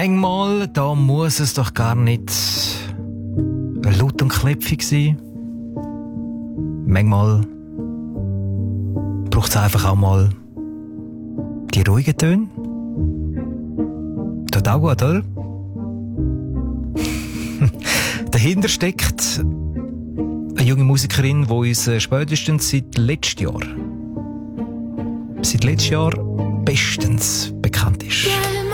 Manchmal, da muss es doch gar nicht laut und klepfig sein. Manchmal braucht es einfach auch mal die ruhigen Töne. Tut auch gut, oder? Dahinter steckt eine junge Musikerin, die uns spätestens seit letztem Jahr bestens bekannt ist.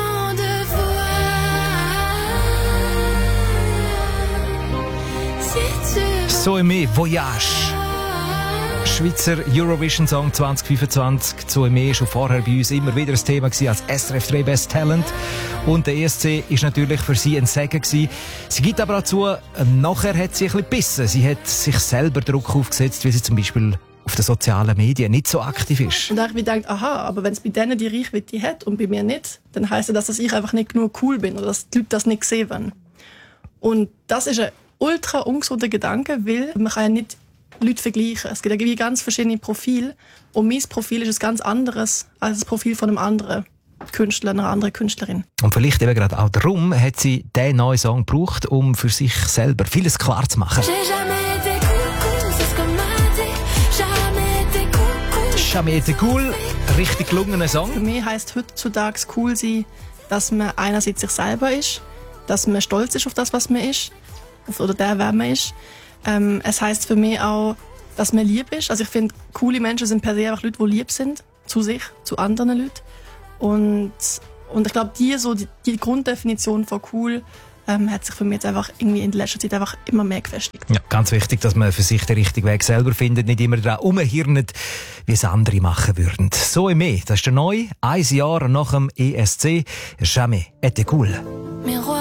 So Aimé, Voyage. Schweizer Eurovision Song 2025. So Aimé schon vorher bei uns immer wieder ein Thema gewesen als SRF 3 Best Talent. Und der ESC ist natürlich für sie ein Segen gewesen. Sie gibt aber auch zu, nachher hat sie ein bisschen gebissen. Sie hat sich selber Druck aufgesetzt, wie sie zum Beispiel auf den sozialen Medien nicht so aktiv ist. Und da habe ich mir gedacht, aha, aber wenn es bei denen die Reichweite hat und bei mir nicht, dann heisst das, dass ich einfach nicht genug cool bin oder dass die Leute das nicht sehen wollen. Und das ist ein ultra ungesunder Gedanke, weil man kann ja nicht Leute vergleichen. Es gibt irgendwie ganz verschiedene Profile und mein Profil ist ein ganz anderes als das Profil von einem anderen Künstler, einer anderen Künstlerin. Und vielleicht eben gerade auch darum hat sie diesen neuen Song gebraucht, um für sich selber vieles klar zu machen. Jamais été cool, richtig gelungener Song. Für mich heisst heutzutage cool sein, dass man einerseits sich selber ist, dass man stolz ist auf das, was man ist, oder der, wer man ist. Es heisst für mich auch, dass man lieb ist. Also ich finde, coole Menschen sind per se einfach Leute, die lieb sind. Zu sich, zu anderen Leuten. Und ich glaube, die Grunddefinition von cool hat sich für mich jetzt einfach irgendwie in der letzten Zeit einfach immer mehr gefestigt. Ja, ganz wichtig, dass man für sich den richtigen Weg selber findet, nicht immer daran rumhirnet, wie es andere machen würden. So Aimé, das ist der neue, 1 Jahr nach dem ESC. Jamais été cool.